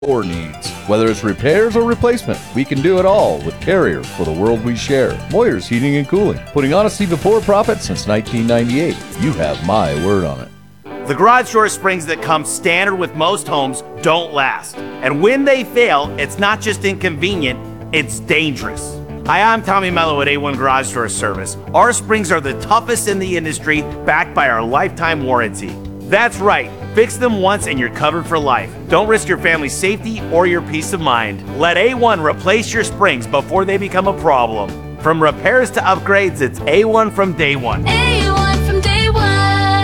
Or needs. Whether it's repairs or replacement, we can do it all with Carrier for the world we share. Moyer's Heating and Cooling, putting honesty before profit since 1998. You have my word on it. The garage door springs that come standard with most homes don't last. And when they fail, it's not just inconvenient, it's dangerous. Hi, I'm Tommy Mello at A1 Garage Door Service. Our springs are the toughest in the industry, backed by our lifetime warranty. That's right. Fix them once and you're covered for life. Don't risk your family's safety or your peace of mind. Let A1 replace your springs before they become a problem. From repairs to upgrades, it's A1 from day one. A1 from day one.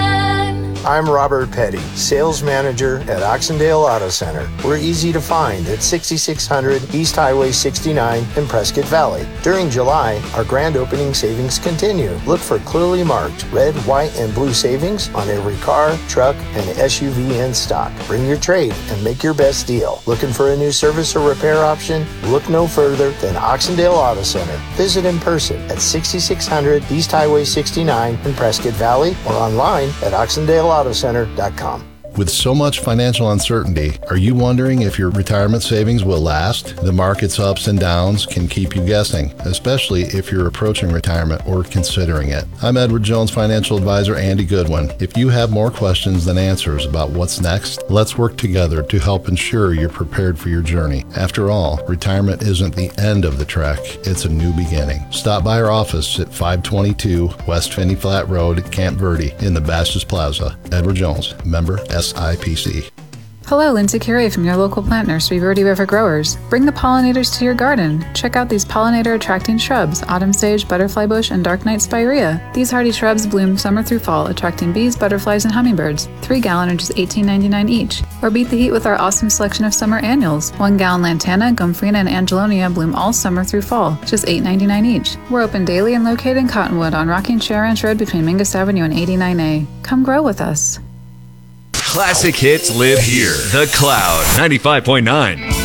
I'm Robert Petty, sales manager at Oxendale Auto Center. We're easy to find at 6600 East Highway 69 in Prescott Valley. During July, our grand opening savings continue. Look for clearly marked red, white, and blue savings on every car, truck, and SUV in stock. Bring your trade and make your best deal. Looking for a new service or repair option? Look no further than Oxendale Auto Center. Visit in person at 6600 East Highway 69 in Prescott Valley or online at oxendaleautocenter.com. With so much financial uncertainty, are you wondering if your retirement savings will last? The market's ups and downs can keep you guessing, especially if you're approaching retirement or considering it. I'm Edward Jones financial advisor Andy Goodwin. If you have more questions than answers about what's next, let's work together to help ensure you're prepared for your journey. After all, retirement isn't the end of the trek, it's a new beginning. Stop by our office at 522 West Finney Flat Road at Camp Verde in the Bastis Plaza. Edward Jones, member SIPC. Hello, Lindsay Curie from your local plant nursery, Verde River Growers. Bring the pollinators to your garden. Check out these pollinator-attracting shrubs, autumn sage, butterfly bush, and dark night spirea. These hardy shrubs bloom summer through fall, attracting bees, butterflies, and hummingbirds. 3 gallon are just $18.99 each. Or beat the heat with our awesome selection of summer annuals. 1 gallon lantana, gomphrena, and angelonia bloom all summer through fall, just $8.99 each. We're open daily and located in Cottonwood on Rocking Chair Ranch Road between Mingus Avenue and 89A. Come grow with us. Classic hits live here. The Cloud 95.9.